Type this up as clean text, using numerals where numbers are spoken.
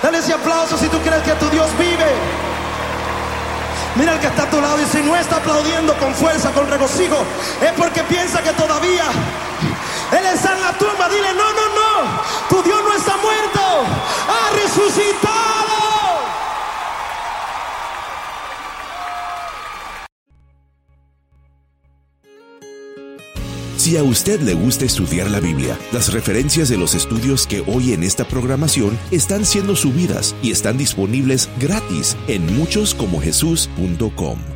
Dale ese aplauso si tú crees que tu Dios vive. Mira al que está a tu lado y si no está aplaudiendo con fuerza, con regocijo, es porque piensa que todavía Él está en la tumba. Dile, no, no, no, tu Dios no está muerto, ha resucitado. Si a usted le gusta estudiar la Biblia, las referencias de los estudios que hoy en esta programación están siendo subidas y están disponibles gratis en muchoscomojesus.com.